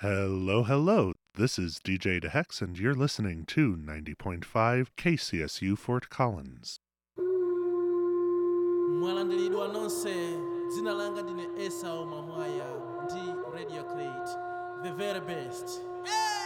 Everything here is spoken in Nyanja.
Hello, hello. This is DJ DeHex, and you're listening to 90.5 KCSU Fort Collins. Mwalandiridwa nonse, dzina langa ndine Esau Mamwaya, ndi Radio Crate, the very best.